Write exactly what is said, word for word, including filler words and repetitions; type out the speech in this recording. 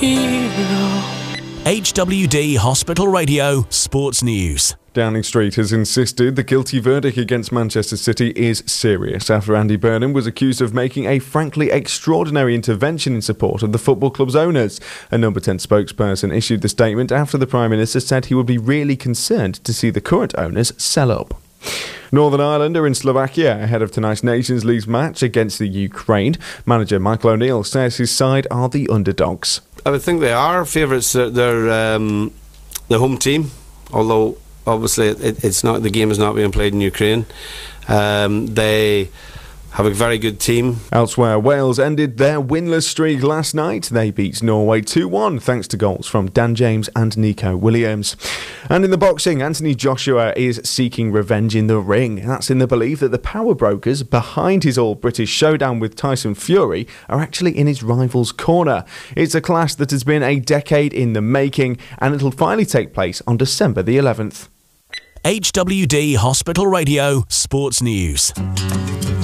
H W D Hospital Radio Sports News. Downing Street has insisted the guilty verdict against Manchester City is serious after Andy Burnham was accused of making a frankly extraordinary intervention in support of the football club's owners. A Number ten spokesperson issued the statement after the Prime Minister said he would be really concerned to see the current owners sell up. Northern Ireland are in Slovakia ahead of tonight's Nations League match against the Ukraine. Manager Michael O'Neill says his side are the underdogs. I would think they are favourites. They're, they're um, the home team, although obviously it, it's not. The game is not being played in Ukraine. Um, they have a very good team. Elsewhere, Wales ended their winless streak last night. They beat Norway two one thanks to goals from Dan James and Nico Williams. And in the boxing, Anthony Joshua is seeking revenge in the ring. That's in the belief that the power brokers behind his all-British showdown with Tyson Fury are actually in his rival's corner. It's a clash that has been a decade in the making, and it'll finally take place on December the eleventh. H W D Hospital Radio Sports News.